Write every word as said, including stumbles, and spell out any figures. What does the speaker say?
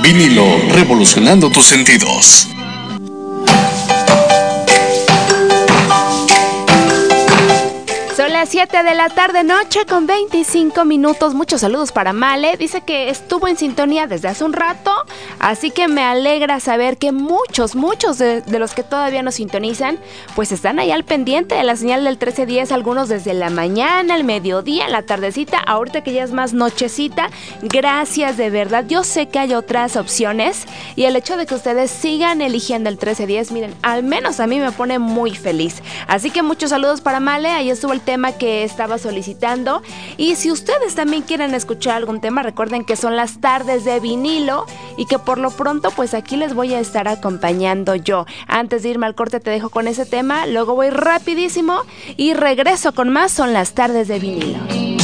Vinilo, revolucionando tus sentidos. Son las siete de la tarde, noche con veinticinco minutos. Muchos saludos para Male. Dice que estuvo en sintonía desde hace un rato, así que me alegra saber que muchos, muchos de, de los que todavía nos sintonizan, pues están ahí al pendiente de la señal del trece diez. Algunos desde la mañana, el mediodía, la tardecita, ahorita que ya es más nochecita. Gracias de verdad. Yo sé que hay otras opciones y el hecho de que ustedes sigan eligiendo el trece diez, miren, al menos a mí me pone muy feliz. Así que muchos saludos para Male. Ahí estuvo el tema que estaba solicitando, y si ustedes también quieren escuchar algún tema, recuerden que son las tardes de vinilo y que por lo pronto pues aquí les voy a estar acompañando yo. Antes de irme al corte te dejo con ese tema, luego voy rapidísimo y regreso con más. Son las tardes de vinilo.